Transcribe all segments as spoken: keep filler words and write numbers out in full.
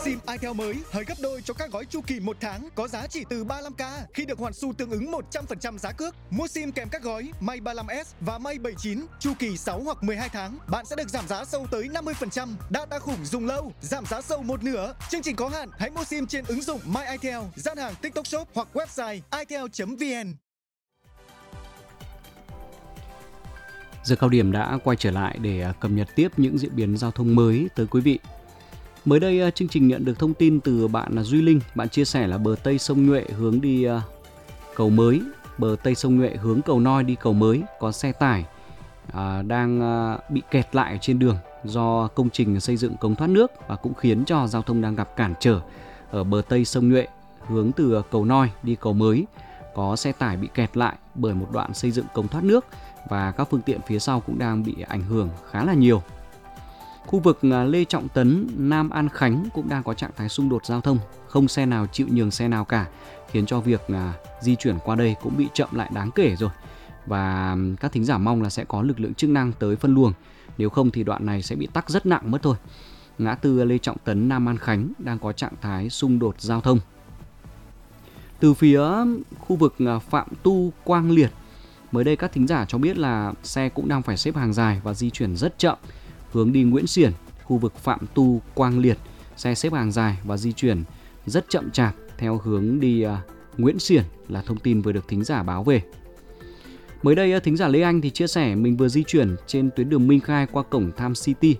SIM itel mới hơi gấp đôi cho các gói chu kỳ một tháng có giá chỉ từ ba mươi lăm k khi được hoàn xu tương ứng một trăm phần trăm giá cước. Mua SIM kèm các gói Mate ba mươi lăm S và Mate bảy mươi chín chu kỳ sáu hoặc mười hai tháng, bạn sẽ được giảm giá sâu tới năm mươi phần trăm. Data khủng dùng lâu, giảm giá sâu một nửa. Chương trình có hạn, hãy mua SIM trên ứng dụng My itel, gian hàng TikTok Shop hoặc website itel chấm vn. Giờ cao điểm đã quay trở lại để cập nhật tiếp những diễn biến giao thông mới tới quý vị. Mới đây chương trình nhận được thông tin từ bạn Duy Linh, bạn chia sẻ là bờ Tây sông Nhuệ hướng đi cầu Mới, bờ Tây sông Nhuệ hướng cầu Noi đi cầu Mới có xe tải à, đang à, bị kẹt lại trên đường do công trình xây dựng cống thoát nước và cũng khiến cho giao thông đang gặp cản trở ở bờ Tây sông Nhuệ hướng từ cầu Noi đi cầu Mới, có xe tải bị kẹt lại bởi một đoạn xây dựng cống thoát nước và các phương tiện phía sau cũng đang bị ảnh hưởng khá là nhiều. Khu vực Lê Trọng Tấn, Nam An Khánh cũng đang có trạng thái xung đột giao thông, không xe nào chịu nhường xe nào cả, khiến cho việc di chuyển qua đây cũng bị chậm lại đáng kể rồi. Và các thính giả mong là sẽ có lực lượng chức năng tới phân luồng, nếu không thì đoạn này sẽ bị tắc rất nặng mất thôi. Ngã tư Lê Trọng Tấn, Nam An Khánh đang có trạng thái xung đột giao thông. Từ phía khu vực Phạm Tu, Quang Liệt, mới đây các thính giả cho biết là xe cũng đang phải xếp hàng dài và di chuyển rất chậm. Hướng đi Nguyễn Xiển, khu vực Phạm Tu, Quang Liệt, xe xếp hàng dài và di chuyển rất chậm chạp theo hướng đi uh, Nguyễn Xiển là thông tin vừa được thính giả báo về. Mới đây thính giả Lê Anh thì chia sẻ mình vừa di chuyển trên tuyến đường Minh Khai qua cổng Tham City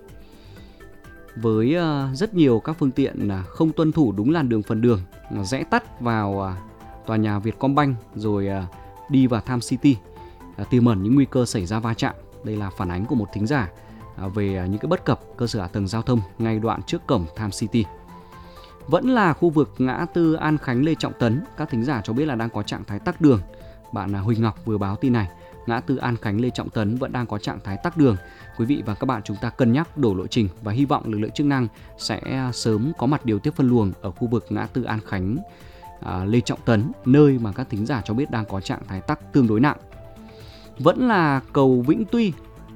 với uh, rất nhiều các phương tiện uh, không tuân thủ đúng làn đường phần đường, uh, rẽ tắt vào uh, tòa nhà Vietcombank rồi uh, đi vào Tham City, uh, tiềm ẩn những nguy cơ xảy ra va chạm. Đây là phản ánh của một thính giả về những cái bất cập cơ sở hạ tầng giao thông ngay đoạn trước cổng Tham City. Vẫn là khu vực ngã tư An Khánh, Lê Trọng Tấn, các thính giả cho biết là đang có trạng thái tắc đường. Bạn Huỳnh Ngọc vừa báo tin này, ngã tư An Khánh, Lê Trọng Tấn vẫn đang có trạng thái tắc đường. Quý vị và các bạn chúng ta cân nhắc đổi lộ trình và hy vọng lực lượng chức năng sẽ sớm có mặt điều tiết phân luồng ở khu vực ngã tư An Khánh, à, Lê Trọng Tấn, nơi mà các thính giả cho biết đang có trạng thái tắc tương đối nặng. Vẫn là cầu Vĩnh Tuy,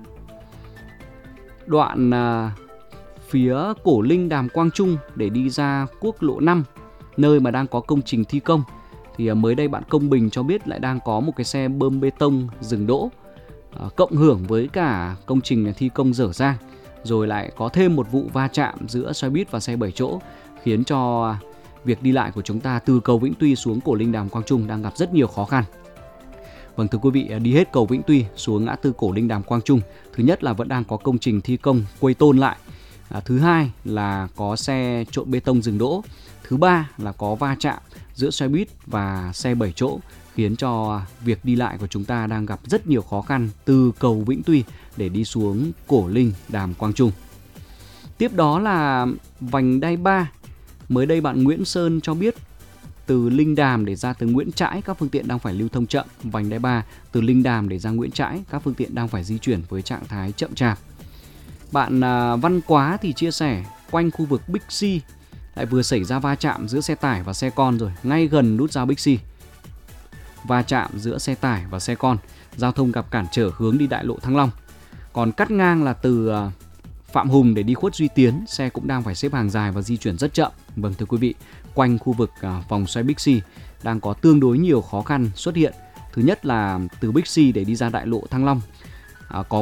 đoạn à, phía Cổ Linh, Đàm Quang Trung để đi ra quốc lộ năm, nơi mà đang có công trình thi công. Thì à, mới đây bạn Công Bình cho biết lại đang có một cái xe bơm bê tông dừng đỗ, à, cộng hưởng với cả công trình thi công dở dang. Rồi lại có thêm một vụ va chạm giữa xe buýt và xe bảy chỗ, khiến cho việc đi lại của chúng ta từ cầu Vĩnh Tuy xuống Cổ Linh, Đàm Quang Trung đang gặp rất nhiều khó khăn. Vâng, thưa quý vị, đi hết cầu Vĩnh Tuy xuống ngã tư Cổ Linh, Đàm Quang Trung, thứ nhất là vẫn đang có công trình thi công quây tôn lại, à, thứ hai là có xe trộn bê tông dừng đỗ, thứ ba là có va chạm giữa xe buýt và xe bảy chỗ, khiến cho việc đi lại của chúng ta đang gặp rất nhiều khó khăn từ cầu Vĩnh Tuy để đi xuống Cổ Linh, Đàm Quang Trung. Tiếp đó là vành đai ba. Mới đây bạn Nguyễn Sơn cho biết từ Linh Đàm để ra tới Nguyễn Trãi, các phương tiện đang phải lưu thông chậm. Vành đai ba từ Linh Đàm để ra Nguyễn Trãi, các phương tiện đang phải di chuyển với trạng thái chậm chạp. Bạn à, Văn Quá thì chia sẻ quanh khu vực Bixi lại vừa xảy ra va chạm giữa xe tải và xe con rồi, ngay gần nút giao Bixi. Va chạm giữa xe tải và xe con, giao thông gặp cản trở hướng đi đại lộ Thăng Long. Còn cắt ngang là từ à, Phạm Hùng để đi Khuất Duy Tiến, xe cũng đang phải xếp hàng dài và di chuyển rất chậm. Vâng, thưa quý vị, quanh khu vực à, vòng xoay Bixi đang có tương đối nhiều khó khăn xuất hiện. Thứ nhất là từ Bixi để đi ra đại lộ Thăng Long, à, có